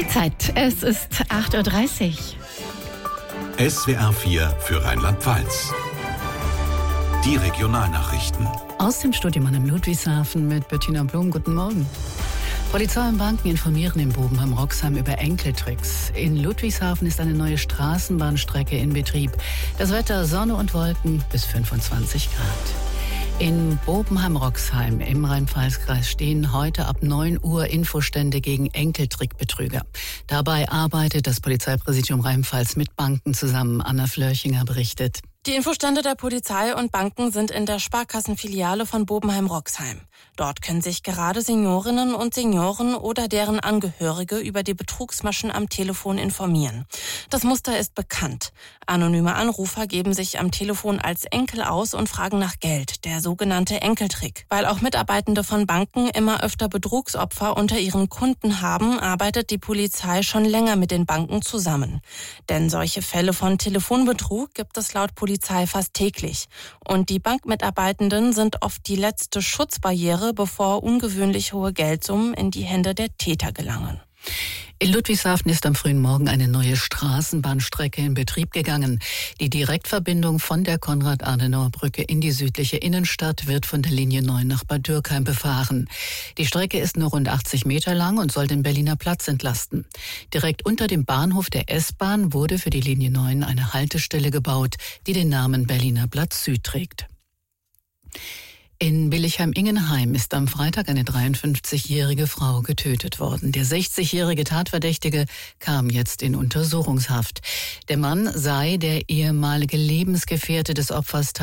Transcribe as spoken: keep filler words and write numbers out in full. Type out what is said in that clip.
Die Zeit, es ist acht Uhr dreißig. S W R vier für Rheinland-Pfalz. Die Regionalnachrichten. Aus dem Studio Mann im Ludwigshafen mit Bettina Blum. Guten Morgen. Polizei und Banken informieren in Bobenheim-Roxheim über Enkeltricks. In Ludwigshafen ist eine neue Straßenbahnstrecke in Betrieb. Das Wetter Sonne und Wolken bis fünfundzwanzig Grad. In Bobenheim-Roxheim im Rhein-Pfalz-Kreis stehen heute ab neun Uhr Infostände gegen Enkeltrickbetrüger. Dabei arbeitet das Polizeipräsidium Rheinpfalz mit Banken zusammen. Anna Flörchinger berichtet. Die Infostände der Polizei und Banken sind in der Sparkassenfiliale von Bobenheim-Roxheim. Dort können sich gerade Seniorinnen und Senioren oder deren Angehörige über die Betrugsmaschen am Telefon informieren. Das Muster ist bekannt. Anonyme Anrufer geben sich am Telefon als Enkel aus und fragen nach Geld, der sogenannte Enkeltrick. Weil auch Mitarbeitende von Banken immer öfter Betrugsopfer unter ihren Kunden haben, arbeitet die Polizei schon länger mit den Banken zusammen. Denn solche Fälle von Telefonbetrug gibt es laut Polizei fast täglich. Und die Bankmitarbeitenden sind oft die letzte Schutzbarriere, bevor ungewöhnlich hohe Geldsummen in die Hände der Täter gelangen. In Ludwigshafen ist am frühen Morgen eine neue Straßenbahnstrecke in Betrieb gegangen. Die Direktverbindung von der Konrad-Adenauer-Brücke in die südliche Innenstadt wird von der Linie neun nach Bad Dürkheim befahren. Die Strecke ist nur rund achtzig Meter lang und soll den Berliner Platz entlasten. Direkt unter dem Bahnhof der S-Bahn wurde für die Linie neun eine Haltestelle gebaut, die den Namen Berliner Platz Süd trägt. In Billigheim-Ingenheim ist am Freitag eine dreiundfünfzigjährige Frau getötet worden. Der sechzigjährige Tatverdächtige kam jetzt in Untersuchungshaft. Der Mann sei der ehemalige Lebensgefährte des Opfers